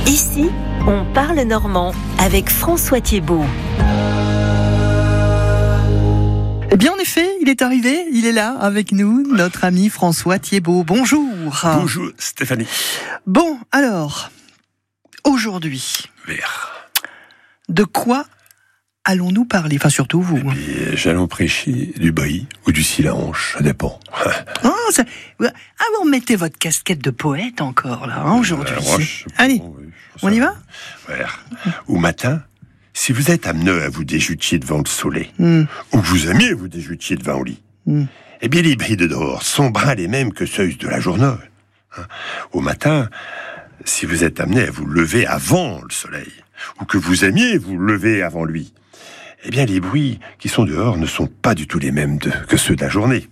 Ici, on parle normand avec François Thiebaud. Eh bien, en effet, il est arrivé, il est là avec nous, notre ami François Thiebaud. Bonjour. Bonjour Stéphanie. Bon, alors, aujourd'hui, de quoi allons-nous parler? Enfin, surtout vous. J'allons prêcher du brie ou du silange, ça dépend. Vous mettez votre casquette de poète encore, là, aujourd'hui. Allez, on y va? Au matin, si vous êtes amené à vous déjutier devant le soleil, ou que vous aimiez vous déjutier devant le lit, eh bien, les bris de dehors sont bras les mêmes que ceux de la journée. Au matin, si vous êtes amené à vous lever avant le soleil, ou que vous aimiez vous lever avant lui, eh bien, les bruits qui sont dehors ne sont pas du tout les mêmes que ceux de la journée.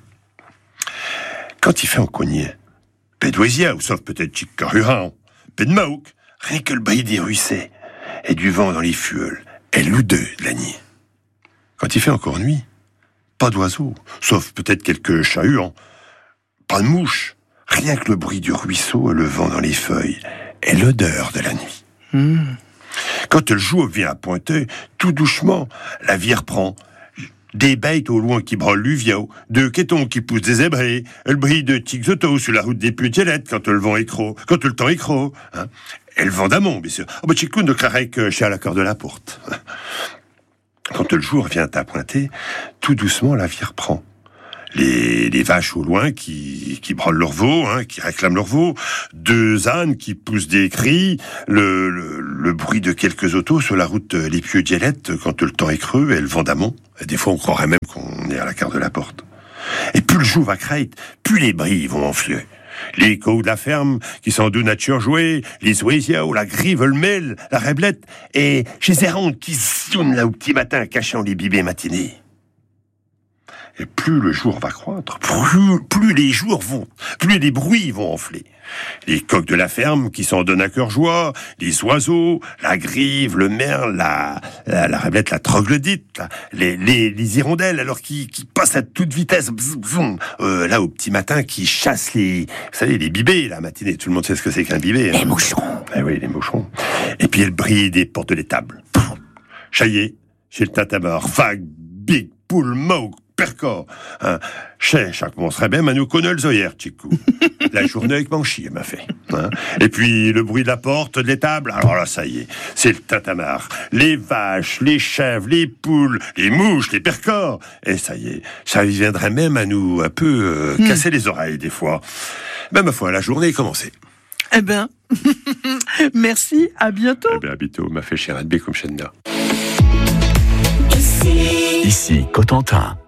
Quand il fait en cogné, peu d'oisia, ou sauf peut-être chic-caruran, peu de maouk, rien que le bruit des ruissées, et du vent dans les fuels, et l'oudeux de la nuit. Quand il fait encore nuit, pas d'oiseaux, sauf peut-être quelques chahuans, pas de mouches, rien que le bruit du ruisseau et le vent dans les feuilles, et l'odeur de la nuit. Quand le jour vient à pointer, tout doucement, la vie reprend. Des bêtes au loin qui brûlent l'uviao, deux quétons qui poussent des zébrés, le bruit de tigres autos sur la route des Putélettes quand le vent est creux, quand le temps est creux, et le vent d'amont, bien sûr. Chicoun de Clarec chez à la corde de la porte. Quand le jour vient à pointer, tout doucement la vie reprend. Les vaches au loin qui brûlent leur veau, qui réclament leur veau, deux ânes qui poussent des cris, le bruit de quelques autos sur la route les Putélettes quand le temps est creux et le vent d'amont. Et des fois, on croirait même qu'on est à la carte de la porte. Et plus le jour va crête, plus les bris vont enfler. Les échos de la ferme, qui sont de nature jouée, les oisias, la grive, le mêle, la réblette, et chez les rondes qui sonnent là au petit matin, cachant les bibés matinés. Et plus le jour va croître, plus les bruits vont enfler. Les coqs de la ferme qui s'en donnent à cœur joie, les oiseaux, la grive, le merle, la réblette, la troglodyte, les hirondelles, alors qui passent à toute vitesse, là au petit matin, qui chassent vous savez, les bibés, la matinée. Tout le monde sait ce que c'est qu'un bibé. Les moucherons. Eh oui, les moucherons. Et puis le bruit des portes des tables. Chaillé, chez le tintamarre, vague, big, poule, moque, percor. Chaque mon serait bien à nous connaître le zoyer, Tchikou. La journée avec mon chien m'a fait. Et puis le bruit de la porte, de l'étable, alors là, ça y est, c'est le tintamarre. Les vaches, les chèvres, les poules, les mouches, les percors. Et ça y est, ça viendrait même à nous un peu casser les oreilles des fois. Ma foi, la journée est commencée. Eh ben, merci, à bientôt. Eh bien, à bientôt, m'a fait cher Adbé comme Chenna. Ici, Cotentin.